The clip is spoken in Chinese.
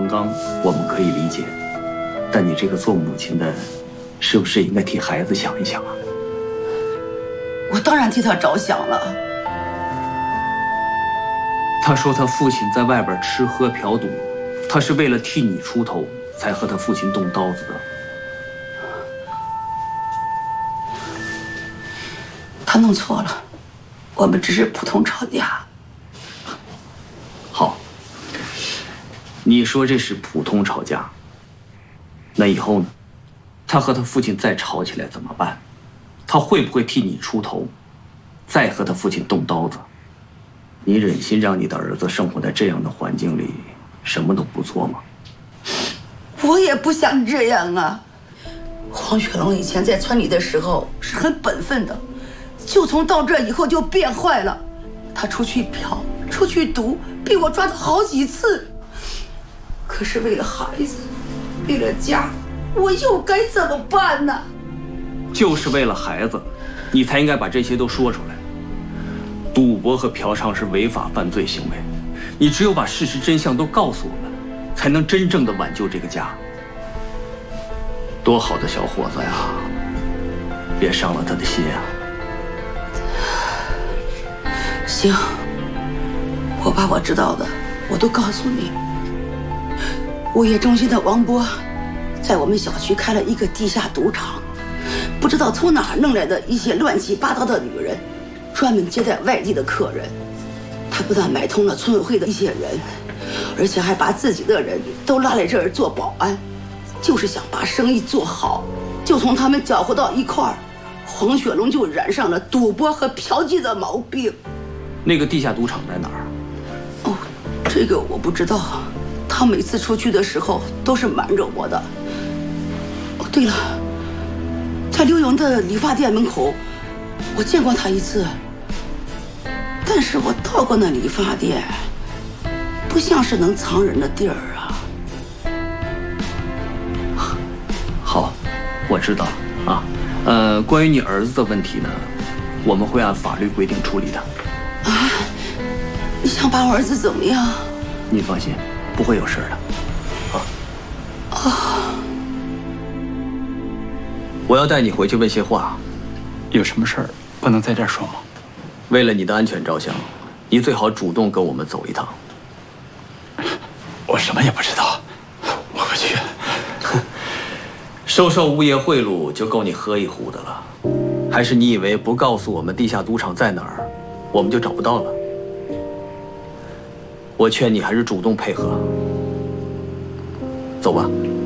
阳刚，我们可以理解。但你这个做母亲的，是不是应该替孩子想一想啊？ 我当然替他着想了。 他说他父亲在外边吃喝嫖赌，他是为了替你出头，才和他父亲动刀子的。 他弄错了，我们只是普通吵架。 好，你说这是普通吵架，那以后呢？他和他父亲再吵起来怎么办？他会不会替你出头，再和他父亲动刀子？你忍心让你的儿子生活在这样的环境里，什么都不做吗？ 我也不想这样啊。黄雪龙以前在村里的时候是很本分的，就从到这以后就变坏了。他出去嫖，出去赌，被我抓了好几次。可是为了孩子，为了家，我又该怎么办呢？ 就是为了孩子，你才应该把这些都说出来。赌博和嫖娼是违法犯罪行为，你只有把事实真相都告诉我们，才能真正的挽救这个家。多好的小伙子呀，别伤了他的心啊！ 行，我把我知道的我都告诉你。物业中心的王波，在我们小区开了一个地下赌场，不知道从哪儿弄来的一些乱七八糟的女人，专门接待外地的客人。他不但买通了村委会的一些人，而且还把自己的人都拉来这儿做保安，就是想把生意做好。就从他们搅和到一块儿，黄雪龙就染上了赌博和嫖妓的毛病。 那个地下赌场在哪儿？ 哦，这个我不知道。他每次出去的时候都是瞒着我的。哦，对了，在刘勇的理发店门口，我见过他一次。但是我到过那理发店，不像是能藏人的地儿啊。 好，我知道了啊。关于你儿子的问题呢，我们会按法律规定处理的。 啊，你想把我儿子怎么样？ 你放心，不会有事的。我要带你回去问些话。 有什么事儿不能在这儿说吗？ 为了你的安全着想，你最好主动跟我们走一趟。 我什么也不知道，我不去。 收物业贿赂就够你喝一壶的了，还是你以为不告诉我们地下赌场在哪儿，我们就找不到了？我劝你还是主动配合。走吧。